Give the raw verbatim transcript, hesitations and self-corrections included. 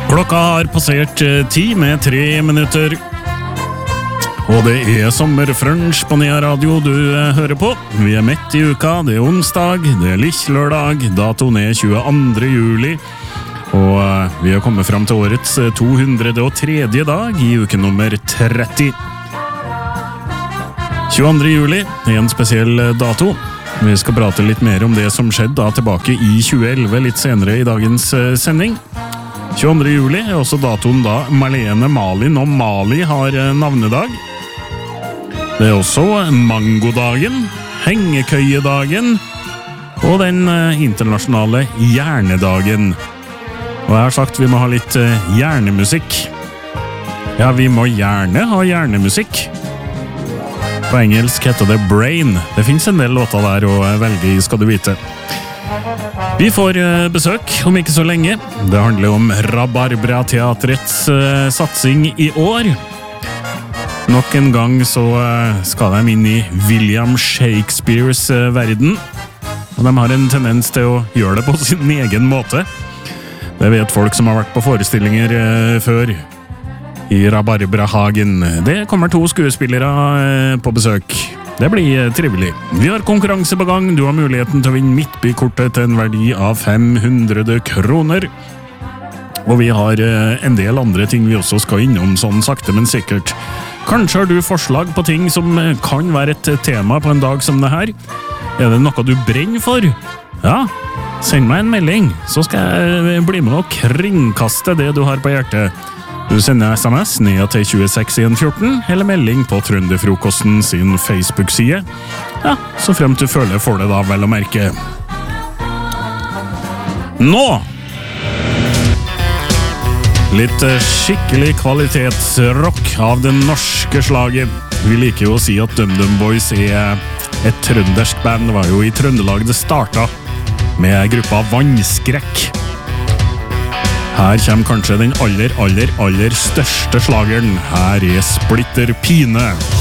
Klokka har passert ti med tre minutter. Og det er sommerfrunch på Nea Radio du hører på. Vi er midt i uka, det er onsdag, det er lillelørdag, datoen er tjueandre juli. Og vi har kommet frem til årets to hundre og tredje dag i uke nummer tretti. tjueandre juli er en spesiell dato. Vi skal prate litt mer om det som skjedde da tilbake i tjueelleve, litt senere i dagens sending. tjueandre juli er også datoen da Marlene, Malin og Mali har navnedag. Det er også mangodagen, hengekøyedagen og den internasjonale hjernedagen. Og jeg har sagt vi må ha litt hjernemusikk. Ja, vi må gjerne ha hjernemusikk. På engelsk heter det Brain. Det finnes en del låter der å velge i, skal du vite. Vi får besøk om ikke så lenge. Det handler om Rabarbra-teatrets uh, satsing i år. Nok en gang så uh, skal de inn i William Shakespeares uh, verden. Og de har en tendens til å gjøre det på sin egen måte. Det vet folk som har vært på forestillinger uh, før i Rabarbrahagen. Det kommer to skuespillere uh, på besøk. Det blir trivelig. Vi har konkurranse på gang. Du har muligheten til å vinne Midtby-kortet til en verdi av fem hundre kroner. Og vi har en del andre ting vi også skal innom, sånn sakte, men sikkert. Kanskje har du forslag på ting som kan være et tema på en dag som det her. Er det noe du brenner for? Ja, send meg en melding, så skal jeg bli med og kringkaste det du har på hjertet. Du sender sms ned til tjueseks en fjorten, eller melding på Trønderfrokosten sin Facebook-side. Ja, så frem til føler for det da, vel å merke. Nå! Litt skikkelig kvalitetsrock av den norske slaget. Vi liker jo å si at DumDum Boys er et trøndersk band. Det var jo i Trøndelag det startet, med gruppa Vannskrekk. Her kommer kanskje den aller, aller, aller største slageren. Her er Splitter Pine.